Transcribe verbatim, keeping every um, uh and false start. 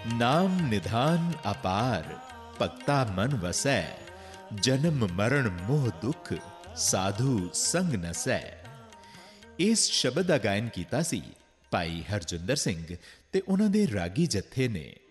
नाम निधान अपार भक्ता मन वसै, जन्म मरण मोह दुख साधु संग नसै। इस शब्द का गायन कीता सी भाई हरजिंदर सिंह ते उन्हां दे रागी जत्थे ने।